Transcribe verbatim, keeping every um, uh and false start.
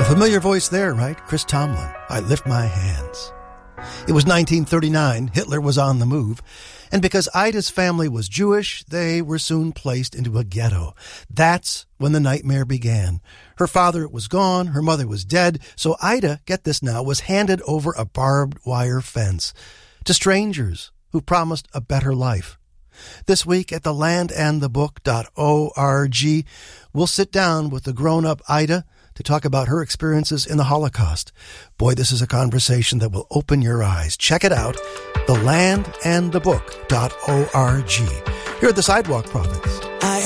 Familiar voice there, right? Chris Tomlin, I Lift My Hands. It was nineteen thirty-nine, Hitler was on the move, and because Ida's family was Jewish, they were soon placed into a ghetto. That's when the nightmare began. Her father was gone, her mother was dead, so Ida, get this now, was handed over a barbed wire fence to strangers who promised a better life. This week at the land and the book dot org, we'll sit down with the grown-up Ida to talk about her experiences in the Holocaust. Boy, this is a conversation that will open your eyes. Check it out, the land and the book dot org. Here at the Sidewalk Prophets.